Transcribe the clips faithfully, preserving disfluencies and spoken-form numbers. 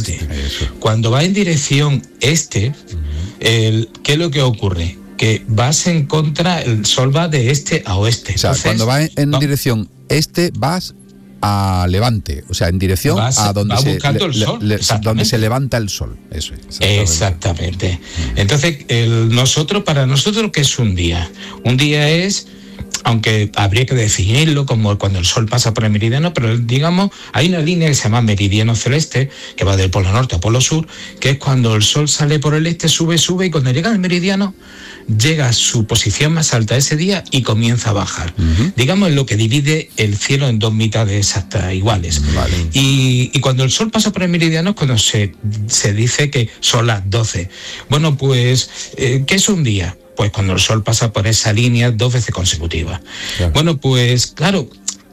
oriente. Eso. Cuando va en dirección este, el, ¿qué es lo que ocurre? Que vas en contra, el sol va de este a oeste. O sea, Entonces, cuando va en, en va, dirección este, vas a levante, o sea, en dirección vas, a donde se, le, el sol, le, donde se levanta el sol. Eso es. Exactamente. exactamente. Entonces, el, nosotros, para nosotros, ¿qué es un día? Un día es, aunque habría que definirlo como cuando el sol pasa por el meridiano, pero digamos, hay una línea que se llama meridiano celeste, que va del polo norte a polo sur, que es cuando el sol sale por el este, sube, sube, y cuando llega al meridiano, llega a su posición más alta ese día y comienza a bajar. Uh-huh. Digamos, lo que divide el cielo en dos mitades exactas iguales. Vale. Y, y cuando el sol pasa por el meridiano es cuando se, se dice que son las doce. Bueno, pues, eh, ¿qué es un día? Pues cuando el sol pasa por esa línea dos veces consecutivas. Claro. Bueno, pues claro,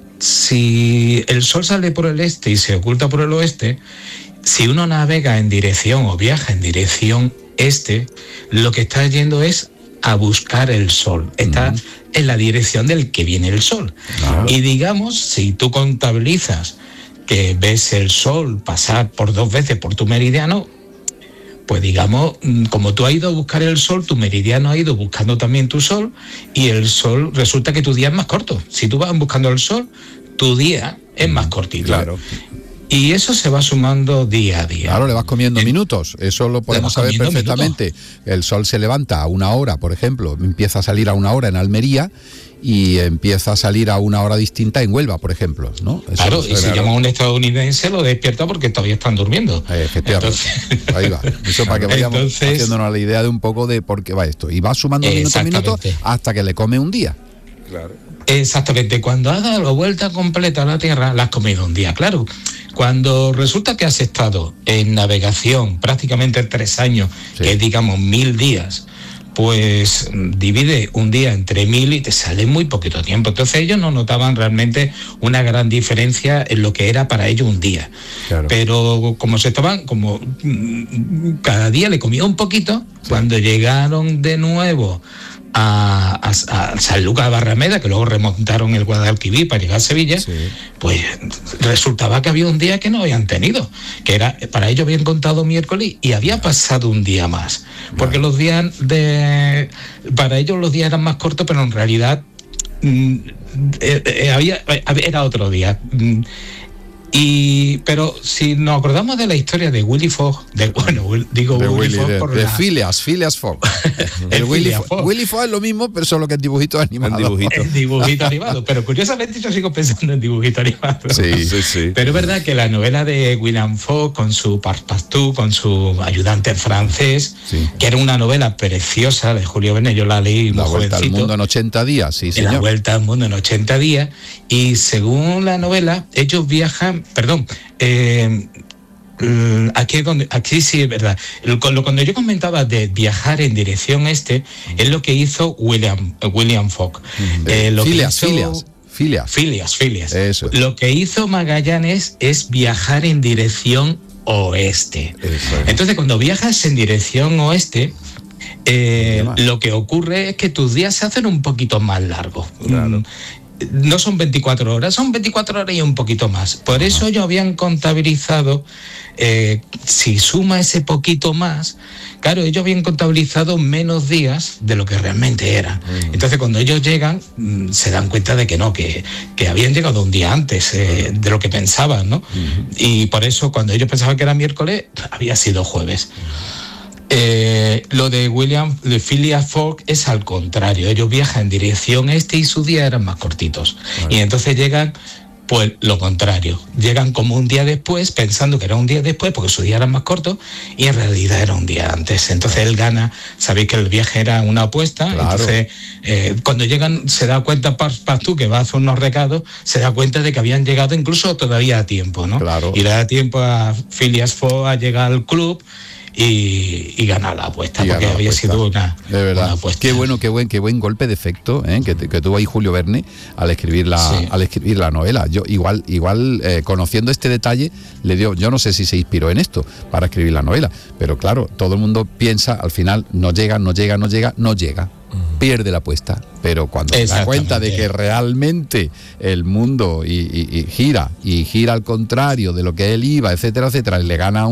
si el sol sale por el este y se oculta por el oeste, si uno navega en dirección o viaja en dirección este, lo que está yendo es a buscar el sol. Está uh-huh. en la dirección del que viene el sol. Claro. Y digamos, si tú contabilizas que ves el sol pasar por dos veces por tu meridiano, pues digamos, como tú has ido a buscar el sol, tu meridiano ha ido buscando también tu sol, y el sol resulta que tu día es más corto. Si tú vas buscando el sol, tu día es más cortito. Claro. Y eso se va sumando día a día. Claro, le vas comiendo en, minutos, eso lo podemos saber perfectamente. Minutos. El sol se levanta a una hora, por ejemplo, empieza a salir a una hora en Almería y empieza a salir a una hora distinta en Huelva, por ejemplo, ¿no? Eso claro, y si llama a un estadounidense lo despierta porque todavía están durmiendo. Eh, efectivamente. Entonces, ahí va. Eso para que vayamos Entonces, haciéndonos la idea de un poco de por qué va esto. Y va sumando minutos a minutos hasta que le come un día. Claro. Exactamente. Cuando has dado la vuelta completa a la Tierra, la has comido un día, claro. Cuando resulta que has estado en navegación prácticamente tres años, sí. que es, digamos, mil días, pues divide un día entre mil y te sale muy poquito tiempo. Entonces ellos no notaban realmente una gran diferencia en lo que era para ellos un día. Claro. Pero como se estaban, como cada día le comía un poquito, sí. cuando llegaron de nuevo a, a, a San Lucas de Barrameda, que luego remontaron el Guadalquivir para llegar a Sevilla, sí. pues resultaba que había un día que no habían tenido, que era, para ellos habían contado miércoles y había pasado un día más, porque bueno. los días de, para ellos los días eran más cortos, pero en realidad mm, eh, eh, había, era otro día. Mm, Y, pero si nos acordamos de la historia de Willy Fogg, de, bueno, digo de Willy, Willy Fogg de, por de la... Phileas, Phileas Fogg. el Willy, Fogg. Willy Fogg es lo mismo, pero solo que en dibujito animado. En dibujito, en dibujito animado, pero curiosamente yo sigo pensando en dibujito animado. Sí, sí, sí. Pero es verdad que la novela de William Fogg, con su Passepartout, con su ayudante francés, sí. que era una novela preciosa de Julio Verne, yo la leí muy La Vuelta jovencito, al Mundo en ochenta días, sí, señor. La Vuelta al Mundo en ochenta días, y según la novela, ellos viajan, perdón, Eh, aquí, donde, aquí sí es verdad. Cuando yo comentaba de viajar en dirección este, es lo que hizo William, William Fogg. Eh, lo Phileas, que hizo, Phileas, Phileas, Phileas. Eso. Lo que hizo Magallanes es viajar en dirección oeste. Eso. Entonces, cuando viajas en dirección oeste, eh, lo que ocurre es que tus días se hacen un poquito más largos. Claro. No son veinticuatro horas, son veinticuatro horas y un poquito más. Por Ajá. eso ellos habían contabilizado, eh, si suma ese poquito más, claro, ellos habían contabilizado menos días de lo que realmente eran. Uh-huh. Entonces, cuando ellos llegan, mmm, se dan cuenta de que no, que, que habían llegado un día antes eh, uh-huh. de lo que pensaban, ¿no? Uh-huh. Y por eso, cuando ellos pensaban que era miércoles, había sido jueves. Uh-huh. Eh, lo de William de Phileas Fogg es al contrario, ellos viajan en dirección este y sus días eran más cortitos. Vale. Y entonces llegan, pues lo contrario, llegan como un día después, pensando que era un día después porque sus días eran más cortos, y en realidad era un día antes. Entonces él gana, sabéis que el viaje era una apuesta, claro. entonces eh, cuando llegan se da cuenta Passepartout, que va a hacer unos recados, se da cuenta de que habían llegado incluso todavía a tiempo, ¿no? Claro. Y le da tiempo a Phileas Fogg a llegar al club Y, y ganar la apuesta, y porque había apuesta. sido una, de verdad. una apuesta. Qué bueno, qué buen, qué buen golpe de efecto ¿eh? que, que tuvo ahí Julio Verne al escribir la, sí. al escribir la novela. Yo igual, igual eh, conociendo este detalle, le dio, yo no sé si se inspiró en esto para escribir la novela, pero claro, todo el mundo piensa, al final no llega, no llega, no llega, no llega. Pierde la apuesta, pero cuando se da cuenta de que realmente el mundo y, y, y gira y gira al contrario de lo que él iba, etcétera, etcétera, le gana